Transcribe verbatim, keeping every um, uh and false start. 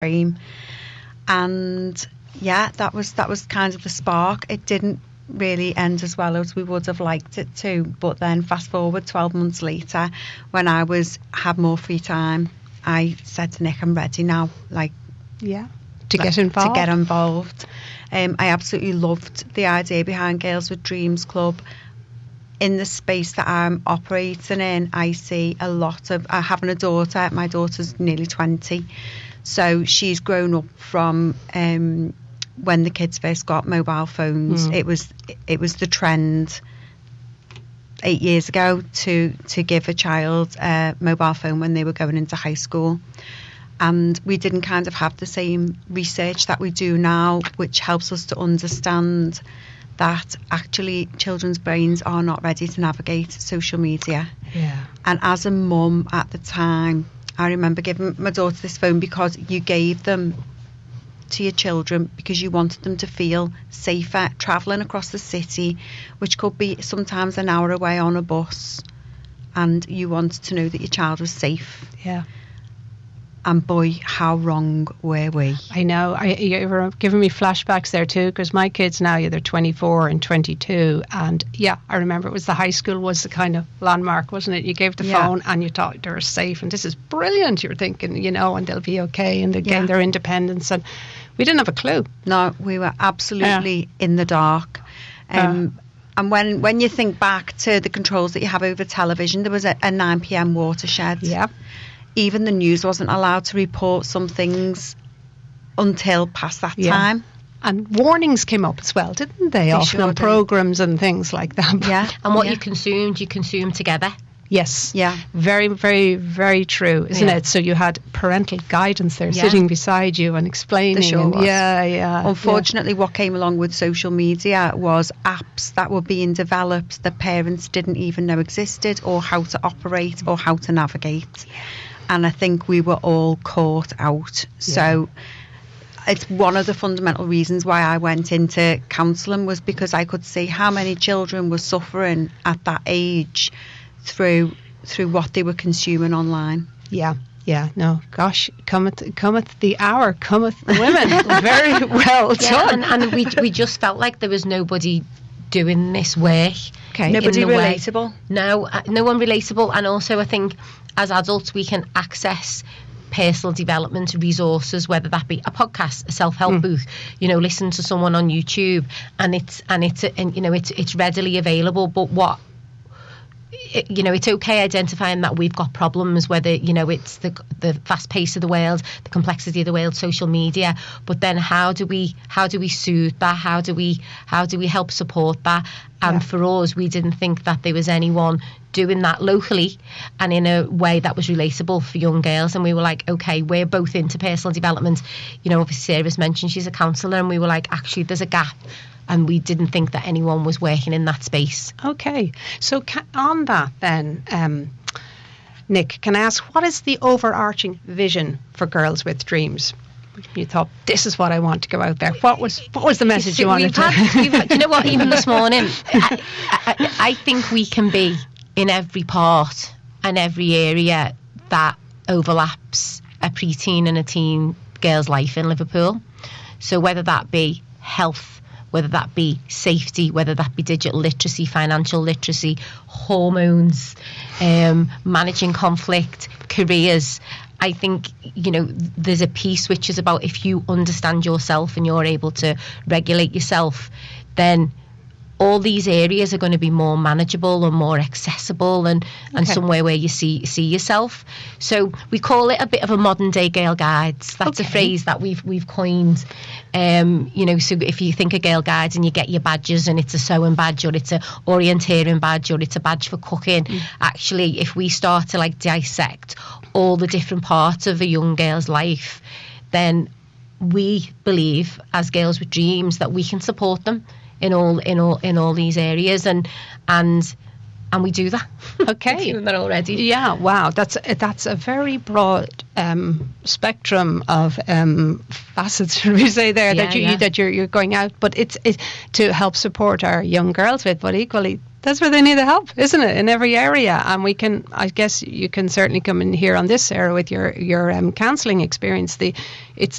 dream. And yeah, that was that was kind of the spark. It didn't really end as well as we would have liked it to, but then fast forward twelve months later, when I was had more free time, I said to Nick, I'm ready now, like yeah to get involved to get involved um, I absolutely loved the idea behind Girls with Dreams Club. In the space that I'm operating in, I see a lot of uh, having a daughter. My daughter's nearly twenty, so she's grown up from um when the kids first got mobile phones. Mm. It was it was the trend eight years ago to to give a child a mobile phone when they were going into high school. And we didn't kind of have the same research that we do now, which helps us to understand that actually children's brains are not ready to navigate social media. Yeah. And as a mum at the time, I remember giving my daughter this phone because you gave them to your children because you wanted them to feel safer travelling across the city, which could be sometimes an hour away on a bus, and you wanted to know that your child was safe. Yeah. And boy, how wrong were we? I know. I, you were giving me flashbacks there too, because my kids now, yeah, they're twenty-four and twenty-two, and yeah, I remember it was the high school was the kind of landmark, wasn't it? You gave the yeah. phone and you thought they were safe, and this is brilliant. You're thinking, you know, and they'll be okay, and they gain yeah. their independence, and we didn't have a clue. No, we were absolutely yeah. in the dark. Um, uh, and when when you think back to the controls that you have over television, there was a, a nine p.m. watershed. Yeah. Even the news wasn't allowed to report some things until past that yeah. time. And warnings came up as well, didn't they? they Often sure on programmes and things like that. Yeah. And what yeah. you consumed, you consumed together. Yes. Yeah. Very, very, very true, isn't yeah. it? So you had parental guidance there yeah. sitting beside you and explaining. There sure and was. Yeah, yeah. Unfortunately, yeah. what came along with social media was apps that were being developed that parents didn't even know existed, or how to operate or how to navigate. Yeah. And I think we were all caught out. Yeah. So it's one of the fundamental reasons why I went into counselling, was because I could see how many children were suffering at that age through through what they were consuming online. Yeah, yeah, no, gosh, cometh, cometh the hour, cometh the women. Very well yeah, done. And, and we we just felt like there was nobody doing this work. Okay, nobody relatable. Way. No, uh, no one relatable. And also I think as adults we can access personal development resources, whether that be a podcast, a self-help mm. booth, you know, listen to someone on YouTube, and it's and it's and you know it's it's readily available. But what It, you know, it's okay identifying that we've got problems, whether, you know, it's the the fast pace of the world, the complexity of the world, social media, but then how do we how do we soothe that? How do we how do we help support that? And yeah. for us, we didn't think that there was anyone doing that locally and in a way that was relatable for young girls. And we were like, okay, we're both into personal development. You know, obviously Sarah's mentioned she's a counsellor, and we were like, actually, there's a gap. And we didn't think that anyone was working in that space. Okay. So ca- on that then, um, Nick, can I ask, what is the overarching vision for Girls with Dreams? You thought, this is what I want to go out there. What was what was the message you, see, you wanted to... Had, we've had, do you know what, even this morning, I, I, I think we can be in every part and every area that overlaps a preteen and a teen girl's life in Liverpool. So whether that be health, whether that be safety, whether that be digital literacy, financial literacy, hormones, um, managing conflict, careers. I think, you know, there's a piece which is about if you understand yourself and you're able to regulate yourself, then all these areas are going to be more manageable and more accessible, and, and okay. somewhere where you see see yourself. So we call it a bit of a modern day Girl Guides. That's okay. a phrase that we've we've coined. Um, you know, so if you think of Girl Guides and you get your badges, and it's a sewing badge, or it's a orienteering badge, or it's a badge for cooking. Mm. Actually, if we start to like dissect all the different parts of a young girl's life, then we believe as Girls with Dreams that we can support them in all in all in all these areas, and and and we do that. Okay, we're doing that already. Yeah, wow, that's that's a very broad um, spectrum of um, facets, should we say there, yeah, that you, yeah. that you're you're going out, but it's it, to help support our young girls with, but equally that's where they need the help, isn't it? In every area. And we can, I guess you can certainly come in here on this, Sarah, with your, your um, counselling experience. The, it's